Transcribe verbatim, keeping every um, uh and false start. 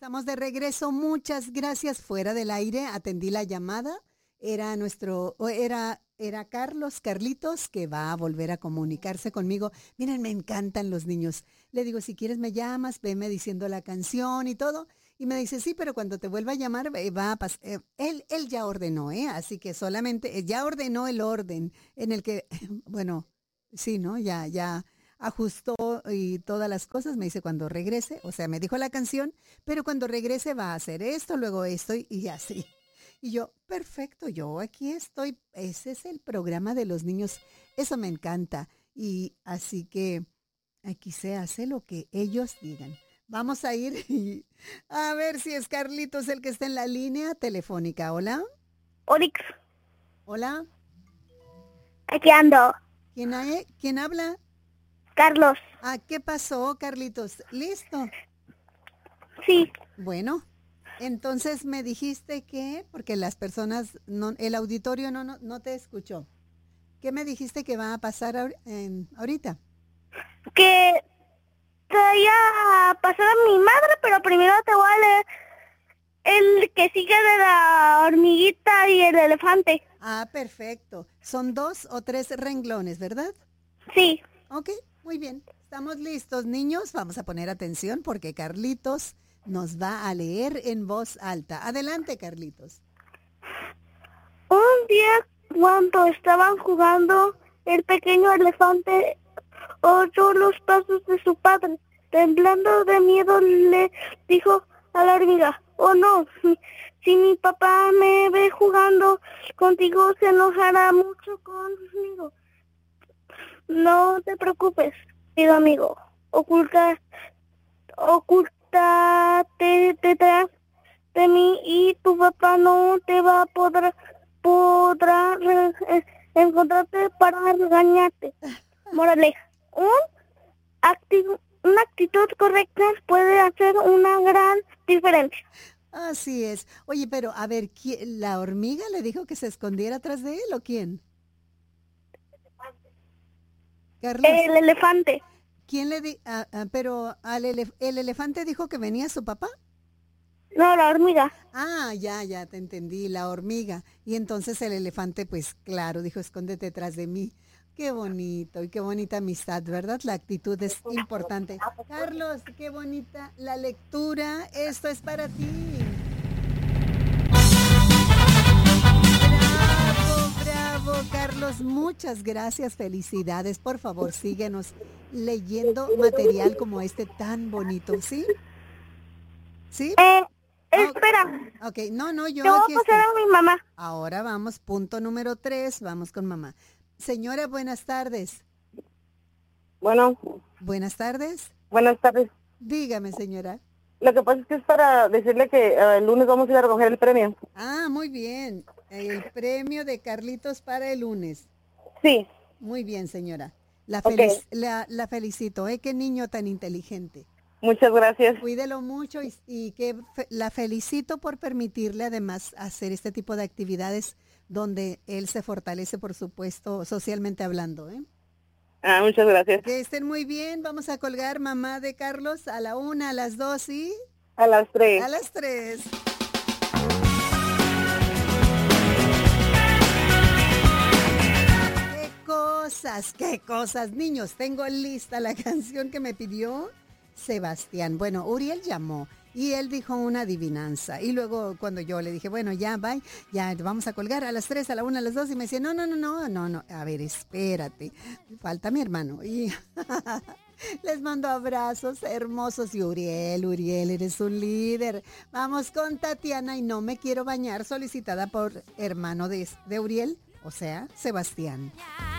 Estamos de regreso, muchas gracias. Fuera del aire, atendí la llamada. Era nuestro, o era, era Carlos, Carlitos, que va a volver a comunicarse conmigo. Miren, me encantan los niños. Le digo, si quieres me llamas, veme diciendo la canción y todo. Y me dice, sí, pero cuando te vuelva a llamar, eh, va a pasar. Eh, él, él ya ordenó, ¿eh? Así que solamente, eh, ya ordenó el orden en el que, bueno, sí, ¿no? Ya, ya ajustó y todas las cosas. Me dice, cuando regrese, o sea, me dijo la canción, pero cuando regrese va a hacer esto, luego esto y, y así. Y yo, perfecto, yo aquí estoy. Ese es el programa de los niños. Eso me encanta. Y así que aquí se hace lo que ellos digan. Vamos a ir y a ver si es Carlitos el que está en la línea telefónica. Hola. Orix, Hola. aquí ando. ¿Quién, hay? ¿Quién habla? Carlos, Ah, ¿qué pasó, Carlitos? ¿Listo? sí, Bueno, entonces me dijiste que, porque las personas, no, el auditorio no, no, no te escuchó. ¿Qué me dijiste que va a pasar ahor- en- ahorita? que te voy a pasar a mi madre, pero primero te voy a leer el que sigue de la hormiguita y el elefante. Ah, perfecto. Son dos o tres renglones, ¿verdad? Sí, Ok, muy bien. Estamos listos, niños. Vamos a poner atención porque Carlitos nos va a leer en voz alta. Adelante, Carlitos. un día cuando estaban jugando, el pequeño elefante oyó los pasos de su padre. Temblando de miedo le dijo a la hormiga, oh no, si, si mi papá me ve jugando contigo se enojará mucho conmigo. No te preocupes, querido amigo, oculta, ocúltate detrás de mí y tu papá no te va a poder podrá re- eh, encontrarte para regañarte. Moraleja, un acti- una actitud correcta puede hacer una gran diferencia. Así es. Oye, pero a ver, ¿quién- ¿la hormiga le dijo que se escondiera atrás de él o quién? Carlos, El elefante, ¿quién le di? ah, ah, pero al elef- el elefante dijo que venía su papá. no la hormiga. Ah, ya, ya te entendí, la hormiga. Y entonces el elefante, pues claro, dijo, escóndete detrás de mí. Qué bonito y qué bonita amistad, ¿verdad? La actitud es importante. Carlos, qué bonita la lectura. Esto es para ti. Bravo, bravo, Carlos. Muchas gracias. Felicidades. Por favor, síguenos leyendo material como este tan bonito, ¿sí? ¿Sí? Eh, Ah, espera, ok, no, no, te yo voy aquí a pasar estoy. a mi mamá. Ahora vamos, punto número tres, vamos con mamá. Señora, buenas tardes. Bueno, Buenas tardes. buenas tardes. Dígame, señora. Lo que pasa es que es para decirle que eh, el lunes vamos a ir a recoger el premio. Ah, muy bien. El premio de Carlitos para el lunes. Sí, Muy bien, señora. La, ok. felic- la, la felicito. ¿Eh? Qué niño tan inteligente. Muchas gracias. Cuídelo mucho y, y que fe- la felicito por permitirle además hacer este tipo de actividades donde él se fortalece, por supuesto, socialmente hablando, ¿eh? Ah, muchas gracias. Que estén muy bien. Vamos a colgar, mamá de Carlos, a la una, a las dos y A las tres. a las tres. ¡Qué cosas, qué cosas! Niños, tengo lista la canción que me pidió Sebastián. Bueno, Uriel llamó y él dijo una adivinanza. Y luego cuando yo le dije, bueno, ya, bye, ya vamos a colgar a las tres, a la una, a las dos. Y me decía, no, no, no, no, no, no. A ver, espérate. Falta mi hermano. Y les mando abrazos hermosos. Y Uriel, Uriel, eres un líder. Vamos con Tatiana y no me quiero bañar, solicitada por hermano de, de Uriel, o sea, Sebastián.